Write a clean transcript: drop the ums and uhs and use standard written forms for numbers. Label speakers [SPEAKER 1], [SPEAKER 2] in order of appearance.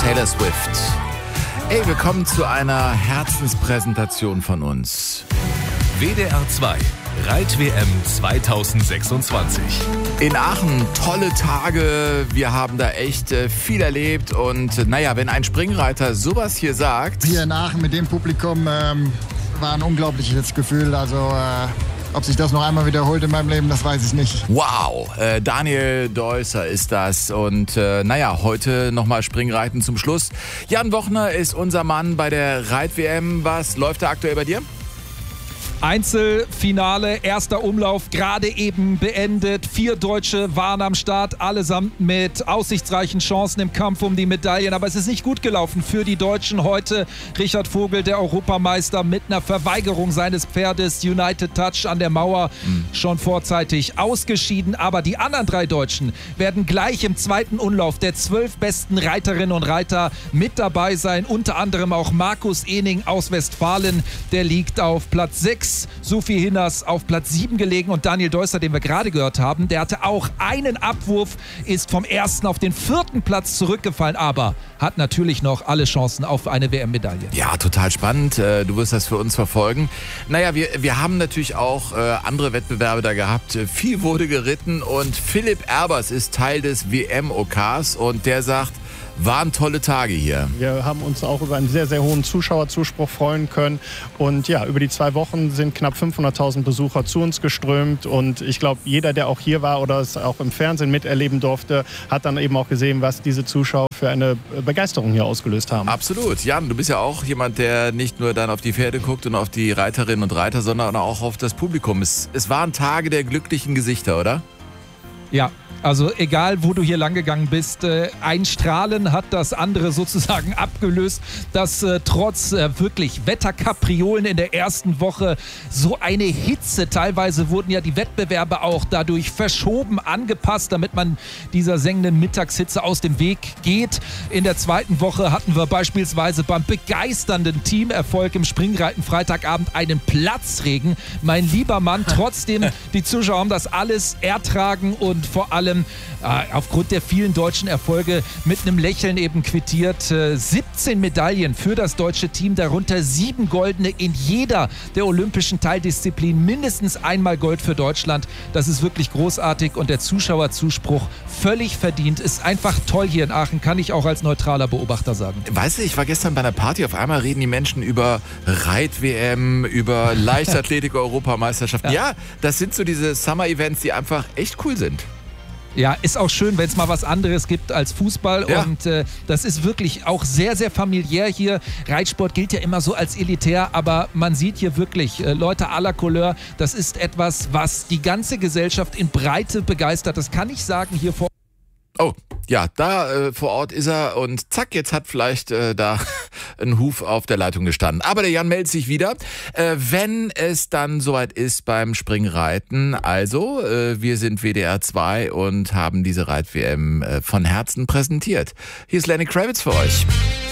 [SPEAKER 1] Taylor Swift. Ey, willkommen zu einer Herzenspräsentation von uns.
[SPEAKER 2] WDR 2, Reit-WM 2026.
[SPEAKER 1] In Aachen tolle Tage, wir haben da echt viel erlebt und naja, wenn ein Springreiter sowas hier sagt...
[SPEAKER 3] Hier in Aachen mit dem Publikum war ein unglaubliches Gefühl, also... Ob sich das noch einmal wiederholt in meinem Leben, das weiß ich nicht.
[SPEAKER 1] Wow, Daniel Deusser ist das. Und naja, heute nochmal Springreiten zum Schluss. Jan Wochner ist unser Mann bei der Reit-WM. Was läuft da aktuell bei dir?
[SPEAKER 4] Einzelfinale, erster Umlauf, gerade eben beendet. 4 Deutsche waren am Start, allesamt mit aussichtsreichen Chancen im Kampf um die Medaillen. Aber es ist nicht gut gelaufen für die Deutschen. Heute Richard Vogel, der Europameister, mit einer Verweigerung seines Pferdes United Touch an der Mauer schon vorzeitig ausgeschieden. Aber die anderen 3 Deutschen werden gleich im zweiten Umlauf der 12 besten Reiterinnen und Reiter mit dabei sein. Unter anderem auch Markus Ening aus Westfalen. Der liegt auf Platz 6. Sophie Hinners auf Platz 7 gelegen und Daniel Deusser, den wir gerade gehört haben, der hatte auch einen Abwurf, ist vom 1. auf den 4. Platz zurückgefallen, aber hat natürlich noch alle Chancen auf eine WM-Medaille.
[SPEAKER 1] Ja, total spannend. Du wirst das für uns verfolgen. Naja, wir haben natürlich auch andere Wettbewerbe da gehabt. Viel wurde geritten und Philipp Erbers ist Teil des WM-OKs und der sagt, waren tolle Tage hier.
[SPEAKER 5] Wir haben uns auch über einen sehr, sehr hohen Zuschauerzuspruch freuen können. Und ja, über die 2 Wochen sind knapp 500.000 Besucher zu uns geströmt. Und ich glaube, jeder, der auch hier war oder es auch im Fernsehen miterleben durfte, hat dann eben auch gesehen, was diese Zuschauer für eine Begeisterung hier ausgelöst haben.
[SPEAKER 1] Absolut. Jan, du bist ja auch jemand, der nicht nur dann auf die Pferde guckt und auf die Reiterinnen und Reiter, sondern auch auf das Publikum. Es waren Tage der glücklichen Gesichter, oder?
[SPEAKER 4] Ja. Also egal, wo du hier langgegangen bist, ein Strahlen hat das andere sozusagen abgelöst, dass trotz wirklich Wetterkapriolen in der ersten Woche so eine Hitze, teilweise wurden ja die Wettbewerbe auch dadurch verschoben, angepasst, damit man dieser sengenden Mittagshitze aus dem Weg geht. In der zweiten Woche hatten wir beispielsweise beim begeisternden Teamerfolg im Springreiten Freitagabend einen Platzregen. Mein lieber Mann, trotzdem, die Zuschauer haben das alles ertragen und vor allem aufgrund der vielen deutschen Erfolge mit einem Lächeln eben quittiert. 17 Medaillen für das deutsche Team, darunter 7 goldene in jeder der olympischen Teildisziplinen, mindestens einmal Gold für Deutschland. Das ist wirklich großartig und der Zuschauerzuspruch völlig verdient. Ist einfach toll hier in Aachen, kann ich auch als neutraler Beobachter sagen.
[SPEAKER 1] Weißt du, ich war gestern bei einer Party, auf einmal reden die Menschen über Reit-WM, über Leichtathletik-Europameisterschaften. Ja, das sind so diese Summer-Events, die einfach echt cool sind.
[SPEAKER 4] Ja, ist auch schön, wenn es mal was anderes gibt als Fußball. Ja. Und das ist wirklich auch sehr, sehr familiär hier. Reitsport gilt ja immer so als elitär, aber man sieht hier wirklich Leute à la Couleur. Das ist etwas, was die ganze Gesellschaft in Breite begeistert. Das kann ich sagen hier vor.
[SPEAKER 1] Oh, ja, da vor Ort ist er und zack, jetzt hat vielleicht da ein Huf auf der Leitung gestanden. Aber der Jan meldet sich wieder, wenn es dann soweit ist beim Springreiten. Also, wir sind WDR 2 und haben diese Reit-WM von Herzen präsentiert. Hier ist Lenny Kravitz für euch.